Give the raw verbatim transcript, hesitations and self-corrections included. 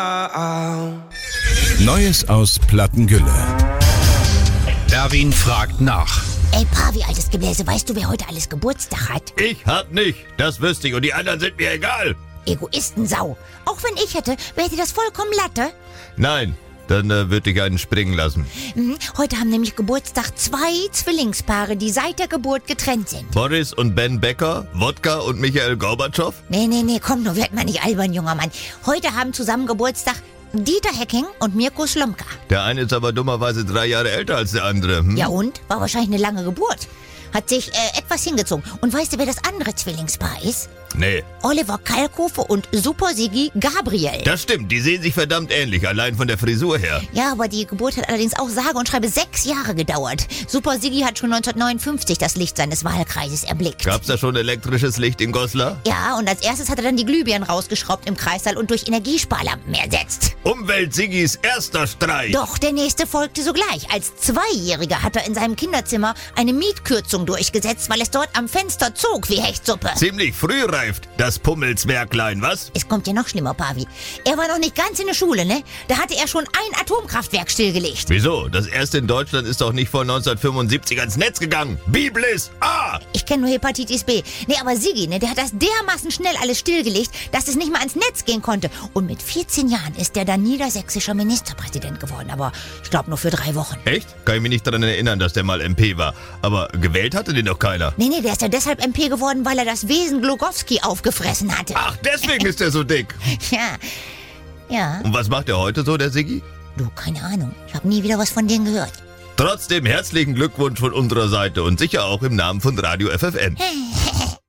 Neues aus Plattengülle. Erwin fragt nach. Ey, Pavi, altes Gebläse, weißt du, wer heute alles Geburtstag hat? Ich hab nicht, das wüsste ich und die anderen sind mir egal. Egoistensau. Auch wenn ich hätte, wäre dir das vollkommen Latte. Nein, dann äh, würde ich einen springen lassen. Mhm. Heute haben nämlich Geburtstag zwei Zwillingspaare, die seit der Geburt getrennt sind. Boris und Ben Becker, Wodka und Michael Gorbatschow? Nee, nee, nee, komm nur, werd mal nicht albern, junger Mann. Heute haben zusammen Geburtstag Dieter Hecking und Mirko Slomka. Der eine ist aber dummerweise drei Jahre älter als der andere. Hm? Ja und? War wahrscheinlich eine lange Geburt. Hat sich äh, etwas hingezogen. Und weißt du, wer das andere Zwillingspaar ist? Nee. Oliver Kalkofe und Super Sigi Gabriel. Das stimmt, die sehen sich verdammt ähnlich, allein von der Frisur her. Ja, aber die Geburt hat allerdings auch sage und schreibe sechs Jahre gedauert. Super Sigi hat schon neunzehnhundertneunundfünfzig das Licht seines Wahlkreises erblickt. Gab's da schon elektrisches Licht in Goslar? Ja, und als erstes hat er dann die Glühbirnen rausgeschraubt im Kreissaal und durch Energiesparlampen ersetzt. Umwelt-Sigis erster Streich. Doch, der nächste folgte sogleich. Als Zweijähriger hat er in seinem Kinderzimmer eine Mietkürzung durchgesetzt, weil es dort am Fenster zog wie Hechtsuppe. Ziemlich früh reift das Pummelswerklein, was? Es kommt ja noch schlimmer, Pavi. Er war noch nicht ganz in der Schule, ne? Da hatte er schon ein Atomkraftwerk stillgelegt. Wieso? Das erste in Deutschland ist doch nicht vor neunzehnhundertfünfundsiebzig ans Netz gegangen. Biblis A! Ich kenne nur Hepatitis B. Ne, aber Sigi, ne, der hat das dermaßen schnell alles stillgelegt, dass es nicht mal ans Netz gehen konnte. Und mit vierzehn Jahren ist er dann niedersächsischer Ministerpräsident geworden. Aber ich glaube nur für drei Wochen. Echt? Kann ich mich nicht daran erinnern, dass der mal M P war. Aber gewählt hatte den doch keiner. Nee, nee, der ist ja deshalb M P geworden, weil er das Wesen Glogowski aufgefressen hatte. Ach, deswegen ist er so dick. Ja, ja. Und was macht er heute so, der Sigi? Du, keine Ahnung. Ich habe nie wieder was von denen gehört. Trotzdem herzlichen Glückwunsch von unserer Seite und sicher auch im Namen von Radio F F N.